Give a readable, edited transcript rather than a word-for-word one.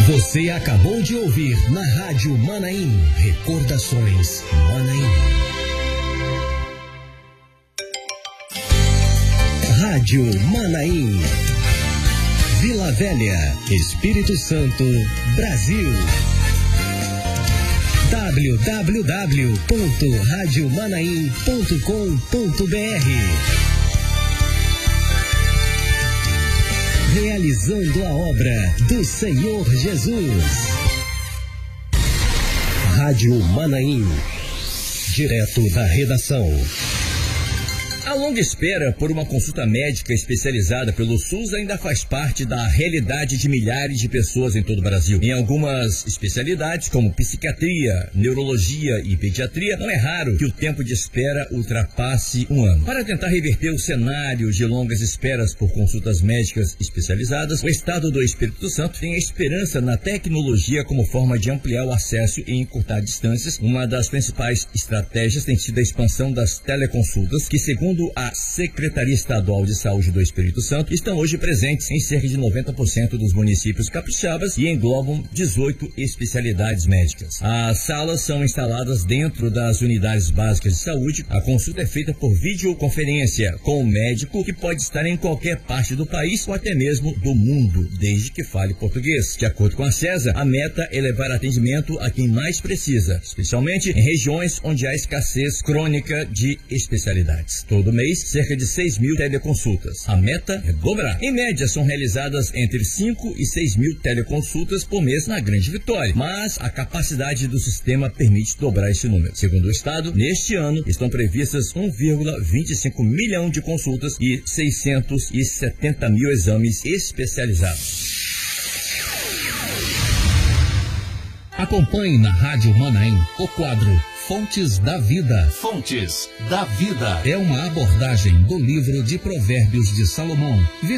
Você acabou de ouvir na Rádio Manaim, Recordações Manaim. Rádio Manaim, Vila Velha, Espírito Santo, Brasil. www.radiomanaim.com.br. Realizando a obra do Senhor Jesus. Rádio Manaim, direto da redação. A longa espera por uma consulta médica especializada pelo SUS ainda faz parte da realidade de milhares de pessoas em todo o Brasil. Em algumas especialidades, como psiquiatria, neurologia e pediatria, não é raro que o tempo de espera ultrapasse um ano. Para tentar reverter o cenário de longas esperas por consultas médicas especializadas, o Estado do Espírito Santo tem a esperança na tecnologia como forma de ampliar o acesso e encurtar distâncias. Uma das principais estratégias tem sido a expansão das teleconsultas, que, segundo a Secretaria Estadual de Saúde do Espírito Santo, estão hoje presentes em cerca de 90% dos municípios capixabas e englobam 18 especialidades médicas. As salas são instaladas dentro das unidades básicas de saúde. A consulta é feita por videoconferência com o médico, que pode estar em qualquer parte do país ou até mesmo do mundo, desde que fale português. De acordo com a CESA, a meta é levar atendimento a quem mais precisa, especialmente em regiões onde há escassez crônica de especialidades. Todo mês, cerca de 6 mil teleconsultas. A meta é dobrar. Em média, são realizadas entre 5 e 6 mil teleconsultas por mês na Grande Vitória, mas a capacidade do sistema permite dobrar esse número. Segundo o Estado, neste ano estão previstas 1,25 milhão de consultas e 670 mil exames especializados. Acompanhe na Rádio Manaim o quadro Fontes da Vida. Fontes da Vida É uma abordagem do livro de Provérbios de Salomão,